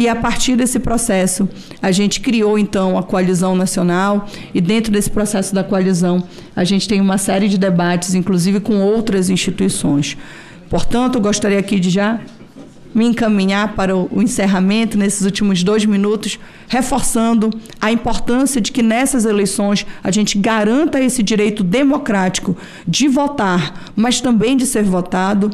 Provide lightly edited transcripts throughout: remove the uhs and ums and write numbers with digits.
E a partir desse processo, a gente criou então a Coalizão Nacional, e dentro desse processo da coalizão, a gente tem uma série de debates, inclusive com outras instituições. Portanto, eu gostaria aqui de já me encaminhar para o encerramento nesses últimos 2 minutos, reforçando a importância de que nessas eleições a gente garanta esse direito democrático de votar, mas também de ser votado.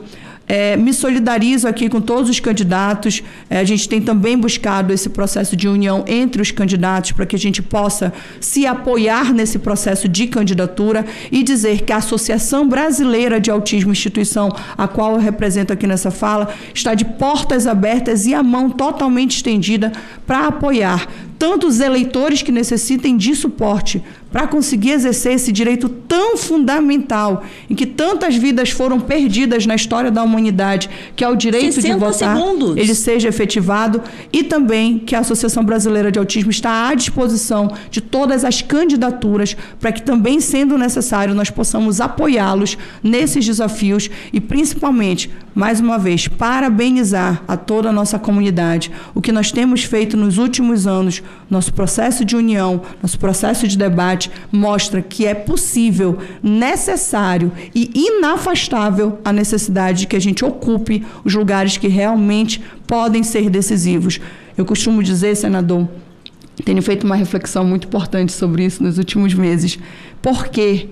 Me solidarizo aqui com todos os candidatos. A gente tem também buscado esse processo de união entre os candidatos para que a gente possa se apoiar nesse processo de candidatura e dizer que a Associação Brasileira de Autismo, instituição a qual eu represento aqui nessa fala, está de portas abertas e a mão totalmente estendida para apoiar tanto os eleitores que necessitem de suporte para conseguir exercer esse direito tão fundamental, em que tantas vidas foram perdidas na história da humanidade, que é o direito de votar, ele seja efetivado, e também que a Associação Brasileira de Autismo está à disposição de todas as candidaturas para que também, sendo necessário, nós possamos apoiá-los nesses desafios e, principalmente, mais uma vez, parabenizar a toda a nossa comunidade. O que nós temos feito nos últimos anos, nosso processo de união, nosso processo de debate, mostra que é possível, necessário e inafastável a necessidade de que a gente ocupe os lugares que realmente podem ser decisivos. Eu costumo dizer, senador, tenho feito uma reflexão muito importante sobre isso nos últimos meses. Por quê?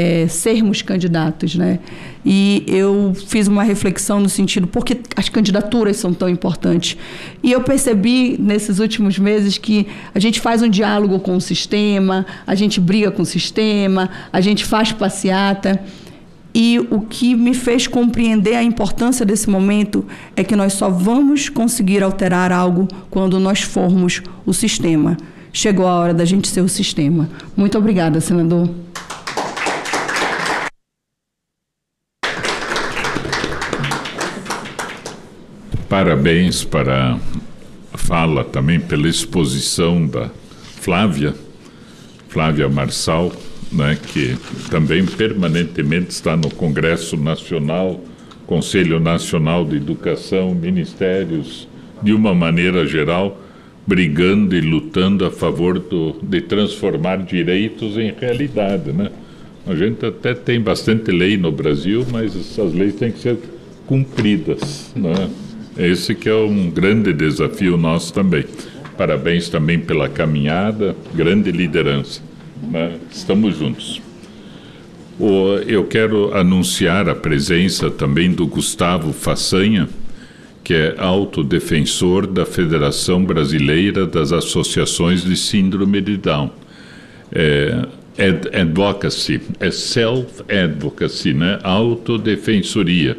Sermos candidatos, né? E eu fiz uma reflexão no sentido, por que as candidaturas são tão importantes? E eu percebi nesses últimos meses que a gente faz um diálogo com o sistema, a gente briga com o sistema, a gente faz passeata, e o que me fez compreender a importância desse momento é que nós só vamos conseguir alterar algo quando nós formos o sistema. Chegou a hora da gente ser o sistema. Muito obrigada, senador. Parabéns para a fala também, pela exposição da Flávia Marçal, né, que também permanentemente está no Congresso Nacional, Conselho Nacional de Educação, ministérios, de uma maneira geral, brigando e lutando a favor de transformar direitos em realidade, né? A gente até tem bastante lei no Brasil, mas essas leis têm que ser cumpridas, né? Esse que é um grande desafio nosso também. Parabéns também pela caminhada, grande liderança, né? Estamos juntos. Eu quero anunciar a presença também do Gustavo Façanha, que é autodefensor da Federação Brasileira das Associações de Síndrome de Down. Advocacy, é self-advocacy, né? Autodefensoria.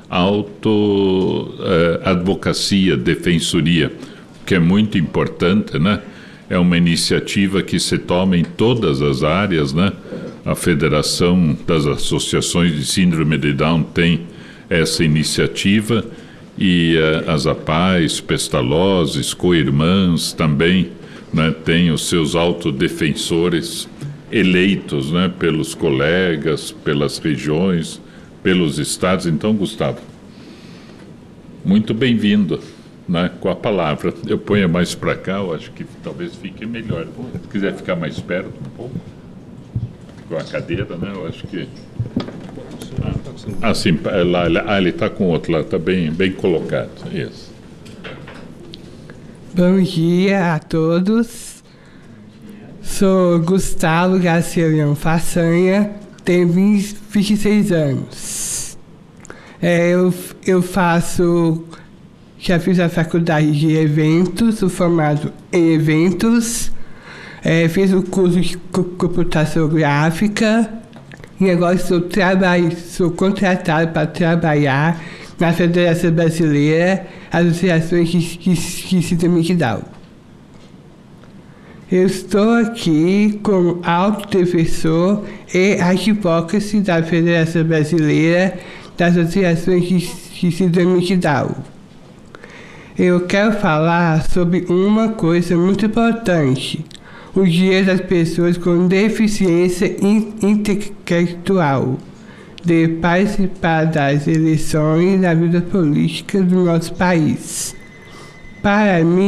Advocacia, defensoria, que é muito importante, né? É uma iniciativa que se toma em todas as áreas, né? A Federação das Associações de Síndrome de Down tem essa iniciativa, e as APAES, Pestalozes, Coirmãs também, né? Tem os seus autodefensores eleitos, né? Pelos colegas, pelas regiões, pelos estados. Então, Gustavo, muito bem-vindo, né, com a palavra. Eu ponho mais para cá, eu acho que talvez fique melhor. Se quiser ficar mais perto um pouco, com a cadeira, né, eu acho que... sim, ele está com outro lá, está bem colocado. Isso. Bom dia a todos. Sou Gustavo Garcia Façanha, tenho 26 anos. Já fiz a faculdade de eventos, sou formado em eventos, fiz o curso de computação gráfica e agora sou contratado para trabalhar na Federação Brasileira das Associações de Síndrome de Down. Eu estou aqui como autodefensor e advocacy da Federação Brasileira das Associações de Síndrome de Down. Eu quero falar sobre uma coisa muito importante: o direito das pessoas com deficiência intelectual de participar das eleições e da vida política do nosso país. Para mim,